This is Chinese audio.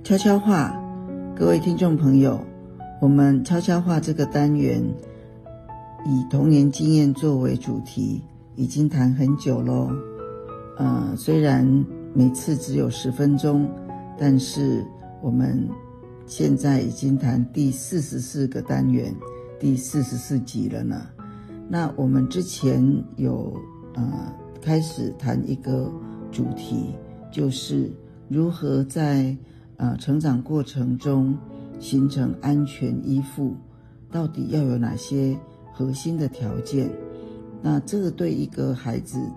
悄悄话，各位听众朋友，我们悄悄话这个单元以童年经验作为主题，已经谈很久咯。虽然每次只有10分钟，但是我们现在已经谈第44个单元，第44集了呢。那我们之前有开始谈一个主题，就是如何在成长过程中形成安全依附，到底要有哪些核心的条件。那这个对一个孩子